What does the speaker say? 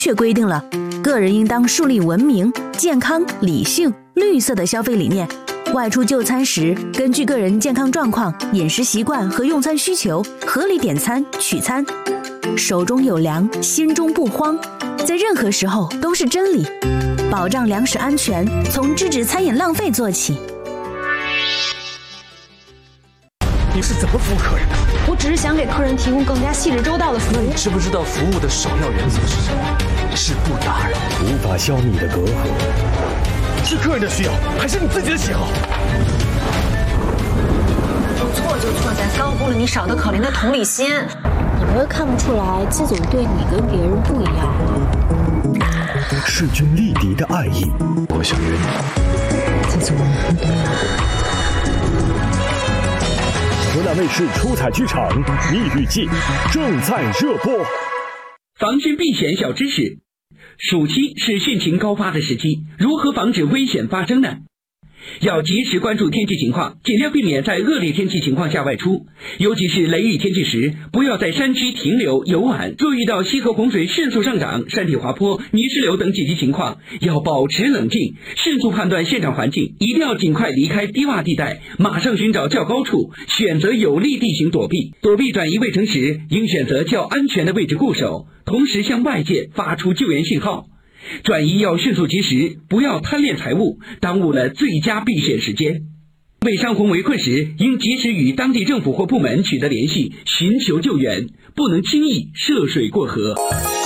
却规定了个人应当树立文明、健康、理性、绿色的消费理念。外出就餐时，根据个人健康状况、饮食习惯和用餐需求，合理点餐取餐。手中有粮，心中不慌，在任何时候都是真理。保障粮食安全，从制止餐饮浪费做起。 你是怎么服务客人的？ 我只是想给客人提供更加细致周到的服务。 你知不知道服务的首要原则是什么？是不打扰。 无法消弭的隔阂， 是客人的需要，还是你自己的喜好？ 错就错在高估了你少得可怜的同理心。 你们又看不出来季总对你跟别人不一样吗？ 势均力敌的爱意。 我想约你。 季总， 河南卫视出彩剧场《蜜语记》正在热播。 防汛避险小知识：暑期是汛情高发的时期，如何防止危险发生呢？要及时关注天气情况，尽量避免在恶劣天气情况下外出，尤其是雷雨天气时，不要在山区停留游玩。若遇到溪河洪水迅速上涨、山体滑坡、泥石流等紧急情况，要保持冷静，迅速判断现场环境，一定要尽快离开低洼地带，马上寻找较高处，选择有利地形躲避。躲避转移卫城时，应选择较安全的位置固守，同时向外界发出救援信号。转移要迅速及时，不要贪恋财物，耽误了最佳避险时间。为山洪围困时，应及时与当地政府或部门取得联系，寻求救援，不能轻易涉水过河。